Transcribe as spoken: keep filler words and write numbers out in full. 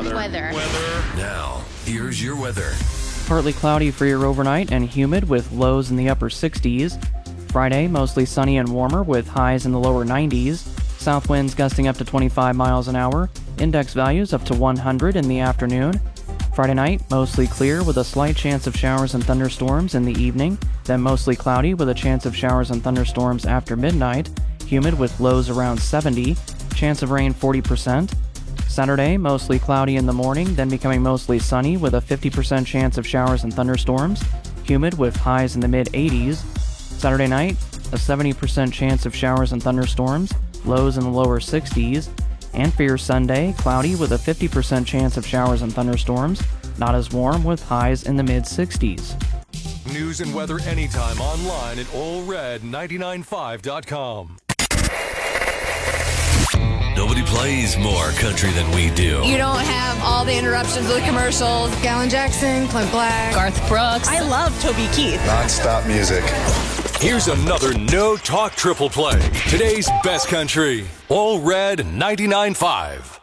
Weather. Weather. Weather. Now, here's your weather. Partly cloudy for your overnight and humid with lows in the upper sixties. Friday, mostly sunny and warmer with highs in the lower nineties. South winds gusting up to twenty-five miles an hour. Index values up to one hundred in the afternoon. Friday night, mostly clear with a slight chance of showers and thunderstorms in the evening. Then mostly cloudy with a chance of showers and thunderstorms after midnight. Humid with lows around seventy. Chance of rain forty percent. Saturday, mostly cloudy in the morning, then becoming mostly sunny with a fifty percent chance of showers and thunderstorms. Humid with highs in the mid eighties. Saturday night, a seventy percent chance of showers and thunderstorms, lows in the lower sixties. And for your Sunday, cloudy with a fifty percent chance of showers and thunderstorms, not as warm with highs in the mid sixties. News and weather anytime online at Ole Red ninety-nine five dot com. Nobody plays more country than we do. You don't have all the interruptions of the commercials. Gallon Jackson, Clint Black, Garth Brooks. I love Toby Keith. Non-stop music. Here's another no-talk triple play. Today's best country. Ole Red ninety-nine five.